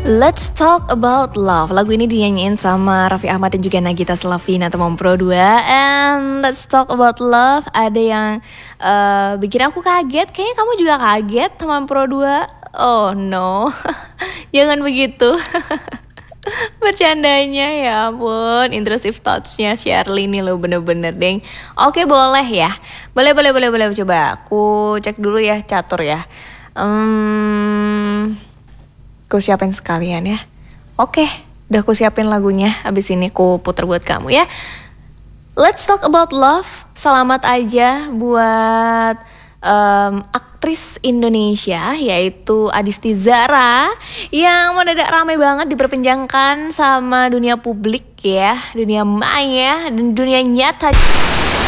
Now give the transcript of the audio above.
Let's talk about love. Lagu ini dinyanyiin sama Raffi Ahmad dan juga Nagita Slavina teman Pro 2. And let's talk about love. Ada yang bikin aku kaget. Kayaknya kamu juga kaget teman Pro 2. Oh no. Jangan begitu. Bercandanya ya ampun. Intrusive thoughts-nya Shirley nih lo bener-bener deng. Oke boleh ya. Boleh. Coba aku cek dulu ya catur ya. Aku siapin sekalian ya. Oke, udah aku siapin lagunya. Abis ini aku puter buat kamu ya. Let's talk about love. Selamat aja buat aktris Indonesia yaitu Adisti Zara yang mendadak ramai banget diperbincangkan sama dunia publik ya, dunia maya dan dunia nyata.